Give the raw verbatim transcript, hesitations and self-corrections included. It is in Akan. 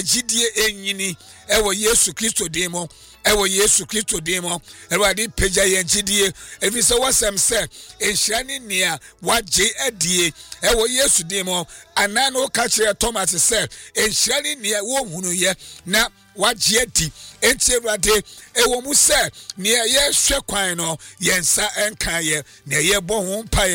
gidie enyini ewo Yesu Kristo demo ewo Yesu Kristo demo Awurade pagya yɛn gidie efi sɛ wasɛm sɛ enhyira ne nea wagye adie ewo Yesu demo ana no ka kyerɛ Thomas sɛ enhyira ne nea wo hunu yɛ na wagye adi enti Awurade ewo mu sɛ nea yɛhwɛ kwan no yɛnsa enka yɛ na yɛbɔ ho mpa